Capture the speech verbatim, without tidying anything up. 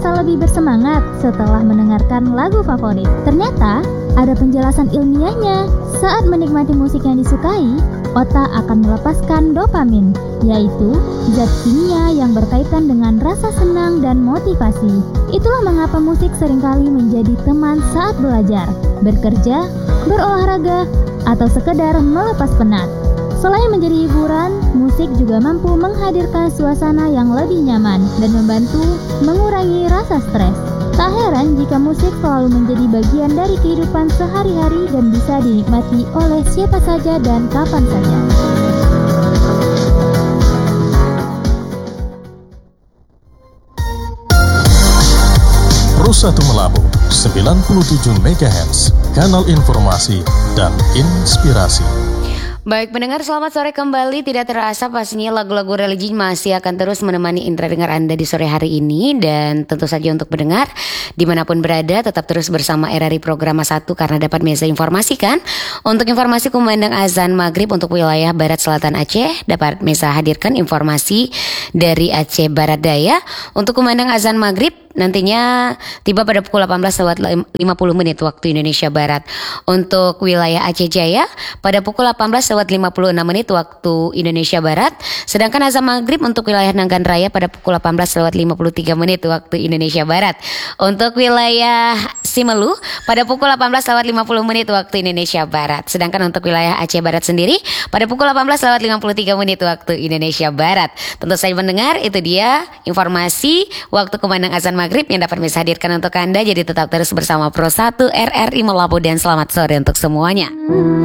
merasa lebih bersemangat setelah mendengarkan lagu favorit? Ternyata ada penjelasan ilmiahnya. Saat menikmati musik yang disukai, otak akan melepaskan dopamin, yaitu zat kimia yang berkaitan dengan rasa senang dan motivasi. Itulah mengapa musik seringkali menjadi teman saat belajar, bekerja, berolahraga, atau sekedar melepas penat. Selain menjadi hiburan, musik juga mampu menghadirkan suasana yang lebih nyaman dan membantu mengurangi rasa stres. Tak heran jika musik selalu menjadi bagian dari kehidupan sehari-hari dan bisa dinikmati oleh siapa saja dan kapan saja. Pro satu Melabu sembilan puluh tujuh megahertz, kanal informasi dan inspirasi. Baik pendengar, selamat sore kembali. Tidak terasa pastinya lagu-lagu religi masih akan terus menemani indera dengar Anda di sore hari ini. Dan tentu saja untuk pendengar dimanapun berada, tetap terus bersama R R I Program satu karena dapat Meza informasikan. Untuk informasi kumandang azan maghrib untuk wilayah Barat Selatan Aceh, dapat Meza hadirkan informasi dari Aceh Barat Daya. Untuk kumandang azan maghrib nantinya tiba pada pukul delapan belas lewat lima puluh menit waktu Indonesia Barat. Untuk wilayah Aceh Jaya pada pukul delapan belas lewat lima puluh enam menit waktu Indonesia Barat. Sedangkan azan maghrib untuk wilayah Nanggan Raya pada pukul delapan belas lewat lima puluh tiga menit waktu Indonesia Barat. Untuk wilayah Simelu pada pukul delapan belas lewat lima puluh menit waktu Indonesia Barat. Sedangkan untuk wilayah Aceh Barat sendiri pada pukul delapan belas lewat lima puluh tiga menit waktu Indonesia Barat. Tentu saja mendengar, itu dia informasi waktu kumandang azan maghrib yang dapat Miss hadirkan untuk Anda. Jadi tetap terus bersama Pro satu R R I Melabu dan selamat sore untuk semuanya.